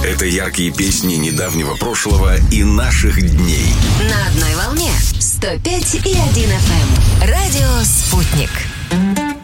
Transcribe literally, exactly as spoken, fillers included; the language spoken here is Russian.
Это яркие песни недавнего прошлого и наших дней. На одной волне сто пять и один эф эм. Радио «Спутник».